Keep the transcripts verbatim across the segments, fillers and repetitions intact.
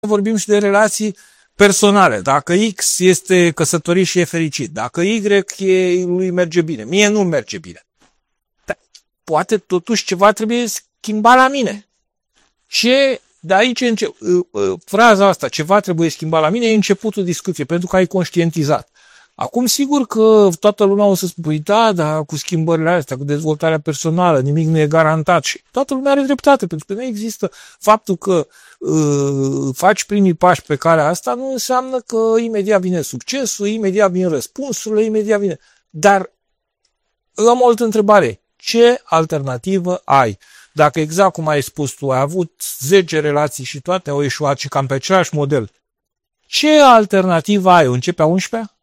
vorbim și de relații personale. Dacă X este căsătorit și e fericit, dacă Y e, lui merge bine, mie nu merge bine. Dar poate totuși ceva trebuie schimbat la mine. Și de aici înce- fraza asta, ceva trebuie schimbat la mine, e începutul discuției, pentru că ai conștientizat. Acum, sigur că toată lumea o să spui, da, dar cu schimbările astea, cu dezvoltarea personală, nimic nu e garantat și toată lumea are dreptate, pentru că nu există faptul că uh, faci primii pași pe calea asta, nu înseamnă că imediat vine succesul, imediat vin răspunsurile, imediat vine. Dar am o altă întrebare. Ce alternativă ai? Dacă exact cum ai spus tu, ai avut zece relații și toate au ieșuat și cam pe același model, ce alternativă ai? Începe a unsprezecea?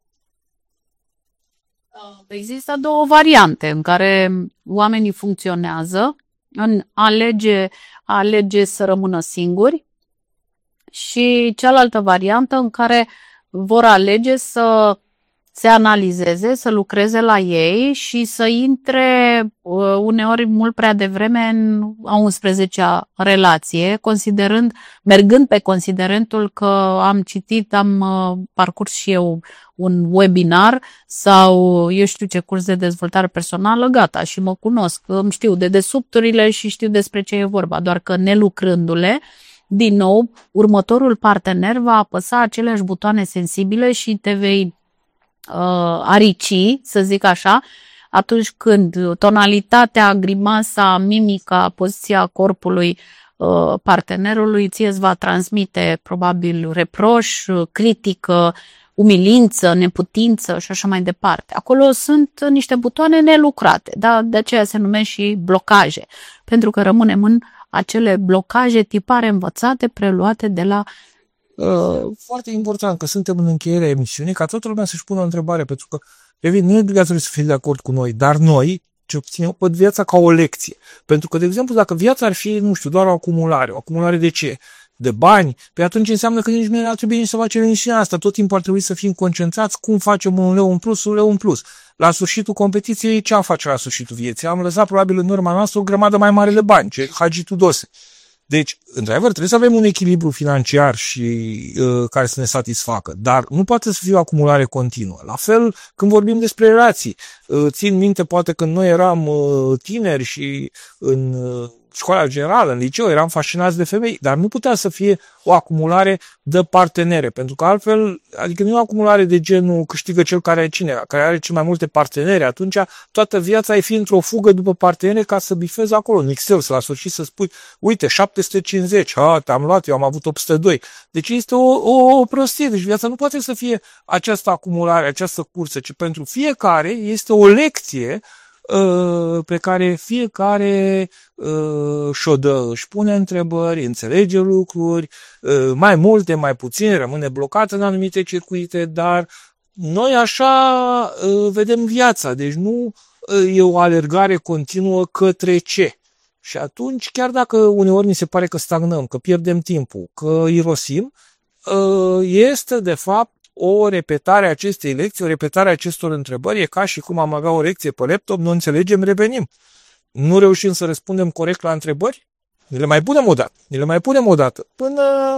Există două variante în care oamenii funcționează, în alege, alege să rămână singuri și cealaltă variantă în care vor alege să se analizeze, să lucreze la ei și să intre uneori mult prea devreme în a unsprezecea relație, considerând, mergând pe considerentul că am citit, am parcurs și eu un webinar sau eu știu ce curs de dezvoltare personală, gata, și mă cunosc, îmi știu dedesubturile și știu despre ce e vorba, doar că nelucrându-le, din nou, următorul partener va apăsa aceleași butoane sensibile și te vei Uh, arici, să zic așa, atunci când tonalitatea, grimasa, mimica, poziția corpului uh, partenerului ție îți va transmite probabil reproș, critică, umilință, neputință și așa mai departe. Acolo sunt niște butoane nelucrate, da? De aceea se numesc și blocaje, pentru că rămânem în acele blocaje tipare învățate, preluate de la Uh, foarte important că suntem în încheierea emisiunii, ca toată lumea să-și pună o întrebare, pentru că, revin, nu e obligatoriu să fie de acord cu noi, dar noi, ce obținem, văd viața ca o lecție. Pentru că, de exemplu, dacă viața ar fi, nu știu, doar o acumulare, o acumulare de ce? De bani, pe atunci înseamnă că nici nu ar trebui nici să facem emisiunea asta. Tot timpul ar trebui să fim concentrați cum facem un leu în plus, un leu în plus. La sfârșitul competiției, ce am face la sfârșitul vieții? Am lăsat probabil în urma noastră o grămadă mai mare de bani, ce Hagi Tudose. Deci, într-adevăr, trebuie să avem un echilibru financiar și uh, care să ne satisfacă, dar nu poate să fie o acumulare continuă. La fel, când vorbim despre relații, uh, țin minte, poate când noi eram uh, tineri și în uh, școala generală, în liceu, eram fascinați de femei, dar nu putea să fie o acumulare de partenere, pentru că altfel, adică nu e o acumulare de genul câștigă cel care are cine, care are cel mai multe partenere, atunci toată viața ai fi într-o fugă după partenere ca să bifezi acolo, în Excel, să la sfârșit să spui, uite, șapte sute cincizeci, ha, te-am luat, eu am avut opt sute doi. Deci este o, o, o prostie, deci viața nu poate să fie această acumulare, această cursă, ci pentru fiecare este o lecție pe care fiecare uh, și-o dă, își pune întrebări, înțelege lucruri, uh, mai multe, mai puțin, rămâne blocat în anumite circuite, dar noi așa uh, vedem viața, deci nu uh, e o alergare continuă către ce. Și atunci, chiar dacă uneori ni se pare că stagnăm, că pierdem timpul, că irosim, uh, este de fapt o repetare a acestei lecții, o repetare a acestor întrebări, e ca și cum am avea o lecție pe laptop, nu înțelegem, revenim. Nu reușim să răspundem corect la întrebări, ne le mai punem o dată, ne le mai punem o dată, până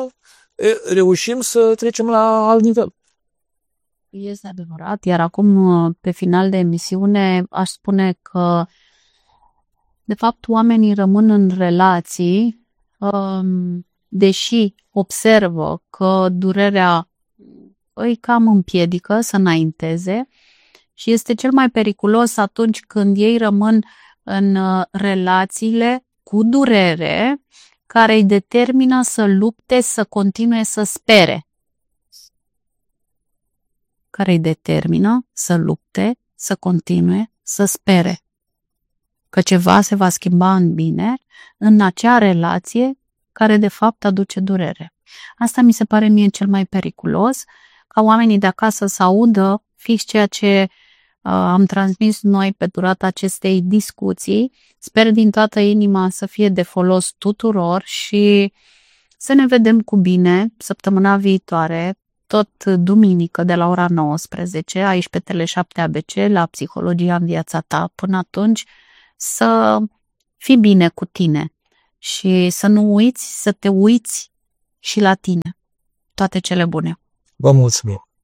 reușim să trecem la alt nivel. Este adevărat, iar acum, pe final de emisiune, aș spune că, de fapt, oamenii rămân în relații, deși observă că durerea îi cam împiedică să înainteze și este cel mai periculos atunci când ei rămân în relațiile cu durere care îi determină să lupte, să continue să spere. Care îi determină să lupte, să continue să spere. Că ceva se va schimba în bine în acea relație care de fapt aduce durere. Asta mi se pare mie cel mai periculos, ca oamenii de acasă să audă fix ceea ce uh, am transmis noi pe durata acestei discuții. Sper din toată inima să fie de folos tuturor și să ne vedem cu bine săptămâna viitoare, tot duminică de la ora nouăsprezece, aici pe Tele șapte A B C, la Psihologia în viața ta. Până atunci să fii bine cu tine și să nu uiți să te uiți și la tine. Toate cele bune! Vă mulțumim!